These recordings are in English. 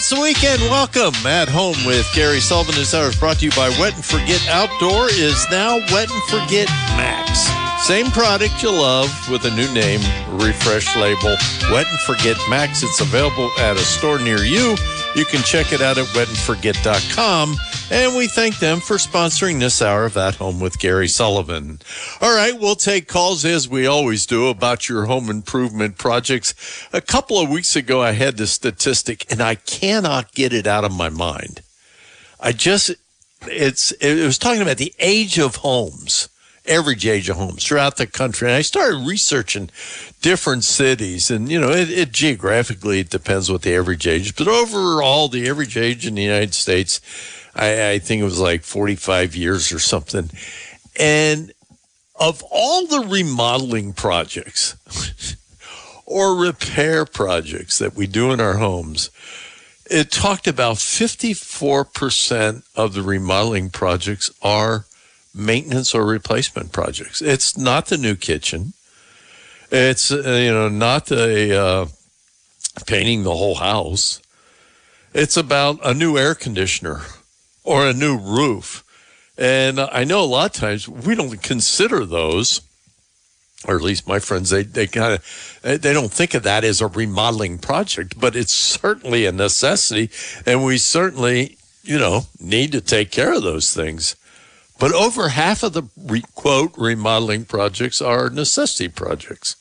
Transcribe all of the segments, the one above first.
It's the weekend. Welcome. At Home with Gary Sullivan. This hour is brought to you by Wet and Forget Outdoor is now Wet and Forget Max. Same product you love with a new name, refresh label, Wet and Forget Max. It's available at a store near you. You can check it out at wetandforget.com. And we thank them for sponsoring this hour of At Home with Gary Sullivan. All right, we'll take calls as we always do about your home improvement projects. A couple of weeks ago, I had this statistic, and I cannot get it out of my mind. It was talking about the age of homes, average age of homes throughout the country. And I started researching different cities, and, it geographically, it depends what the average age is. But overall, the average age in the United States, I think it was like 45 years or something. And of all the remodeling projects or repair projects that we do in our homes, it talked about 54% of the remodeling projects are maintenance or replacement projects. It's not the new kitchen. It's, not the painting the whole house. It's about a new air conditioner or a new roof. And I know a lot of times we don't consider those, or at least my friends, they don't think of that as a remodeling project, but it's certainly a necessity. And we certainly, need to take care of those things. But over half of the, quote, remodeling projects are necessity projects.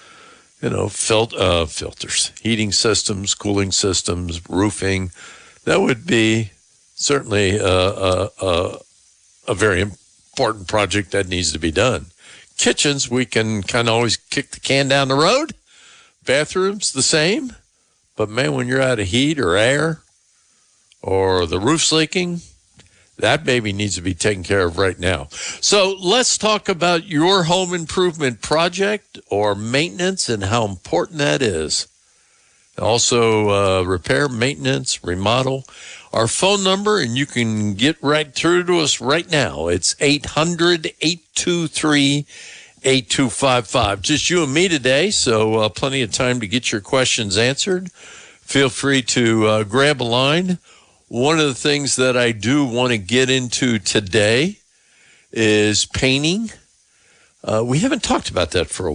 Filters, heating systems, cooling systems, roofing. That would be certainly a very important project that needs to be done. Kitchens, we can kind of always kick the can down the road. Bathrooms, the same. But, man, when you're out of heat or air or the roof's leaking, that baby needs to be taken care of right now. So let's talk about your home improvement project or maintenance and how important that is. Also, repair, maintenance, remodel. Our phone number, and you can get right through to us right now. It's 800-823-8255. Just you and me today, so plenty of time to get your questions answered. Feel free to grab a line. One of the things that I do want to get into today is painting. We haven't talked about that for a while.